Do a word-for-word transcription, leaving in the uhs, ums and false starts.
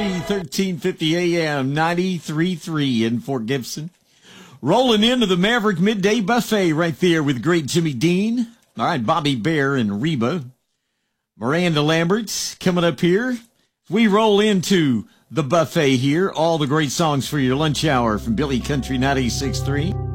three, thirteen fifty A M, ninety-three point three in Fort Gibson. Rolling into the Maverick Midday Buffet right there with great Jimmy Dean. All right, Bobby Bear and Reba. Miranda Lambert's coming up here. We roll into the buffet here. All the great songs for your lunch hour from Billy Country ninety-six point three.